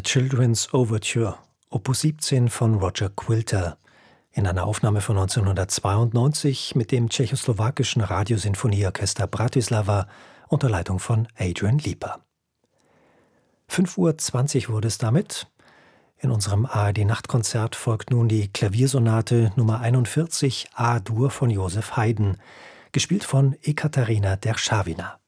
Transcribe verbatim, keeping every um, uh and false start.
Children's Overture, Opus siebzehn von Roger Quilter, in einer Aufnahme von neunzehnhundertzweiundneunzig mit dem tschechoslowakischen Radiosinfonieorchester Bratislava unter Leitung von Adrian Lieper. fünf Uhr zwanzig wurde es damit. In unserem A R D-Nachtkonzert folgt nun die Klaviersonate Nummer einundvierzig A-Dur von Joseph Haydn, gespielt von Ekaterina Derschawina.